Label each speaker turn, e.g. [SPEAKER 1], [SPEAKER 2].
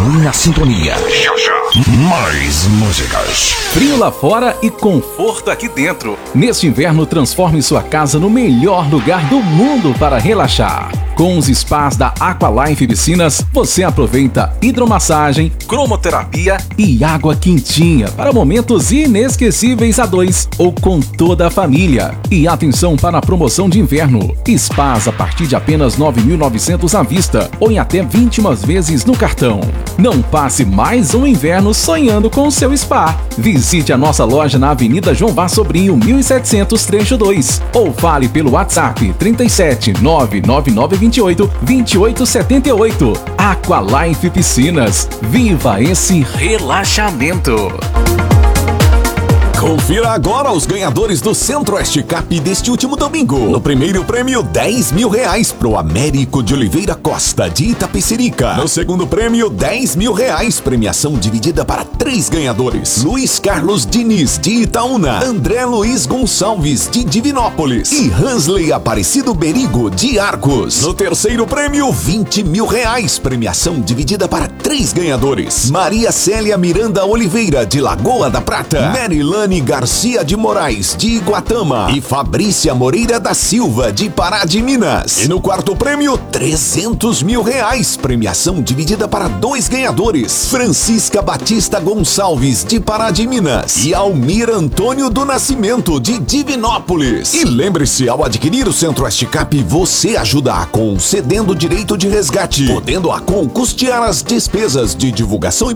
[SPEAKER 1] Continue na sintonia. Já, já. Mais músicas.
[SPEAKER 2] Frio lá fora e conforto aqui dentro. Neste inverno, transforme sua casa no melhor lugar do mundo para relaxar. Com os spas da Aqualife Piscinas, você aproveita hidromassagem, cromoterapia e água quentinha para momentos inesquecíveis a dois ou com toda a família. E atenção para a promoção de inverno. Spas a partir de apenas R$ 9.900 à vista ou em até 21 vezes no cartão. Não passe mais um inverno sonhando com o seu spa. Visite a nossa loja na Avenida João Vaz Sobrinho, 1700, trecho 2. Ou fale pelo WhatsApp 37 99928 2878. Aqualife Piscinas. Viva esse relaxamento.
[SPEAKER 3] Confira agora os ganhadores do Centro-Oeste Cup deste último domingo. No primeiro prêmio, R$10 mil pro Américo de Oliveira Costa, de Itapecerica. No segundo prêmio, R$10 mil, premiação dividida para 3 ganhadores: Luiz Carlos Diniz, de Itaúna, André Luiz Gonçalves, de Divinópolis e Hansley Aparecido Berigo, de Arcos. No terceiro prêmio, R$20 mil, premiação dividida para 3 ganhadores: Maria Célia Miranda Oliveira, de Lagoa da Prata, Marilane Garcia de Moraes, de Iguatama e Fabrícia Moreira da Silva, de Pará de Minas. E no quarto prêmio, R$300 mil, premiação dividida para 2 ganhadores: Francisca Batista Gonçalves, de Pará de Minas e Almir Antônio do Nascimento, de Divinópolis. E lembre-se, ao adquirir o Centro-Oeste Cup, você ajuda a Acon cedendo direito de resgate, podendo a Acon custear as despesas de divulgação e